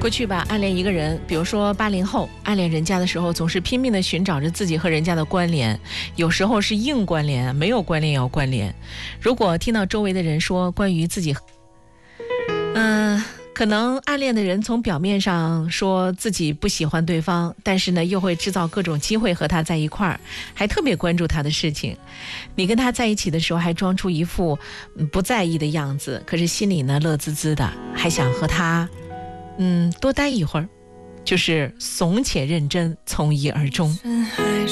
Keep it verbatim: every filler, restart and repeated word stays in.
过去吧，暗恋一个人，比如说八零后，暗恋人家的时候，总是拼命的寻找着自己和人家的关联，有时候是硬关联，没有关联也要关联。如果听到周围的人说关于自己，嗯、呃，可能暗恋的人从表面上说自己不喜欢对方，但是呢，又会制造各种机会和他在一块儿，还特别关注他的事情。你跟他在一起的时候，还装出一副不在意的样子，可是心里呢乐滋滋的，还想和他嗯，多待一会儿，就是怂且认真，从一而终。